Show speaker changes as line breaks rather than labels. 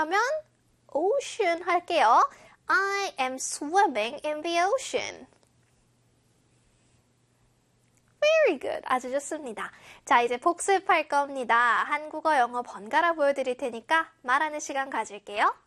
하면 ocean 할게요. I am swimming in the ocean. Very good. 아주 좋습니다. 자, 이제 복습할 겁니다. 한국어, 영어 번갈아 보여드릴 테니까 말하는 시간 가질게요.